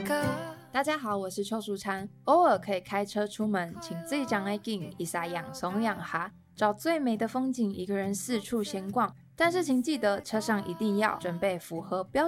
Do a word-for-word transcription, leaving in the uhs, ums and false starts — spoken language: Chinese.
大家好，我是邱淑婵。偶尔可以开车出门，请自己讲来劲，一撒养松养哈，找最美的风景，一个人四处闲逛。但是请记得，车上一定要准备符合标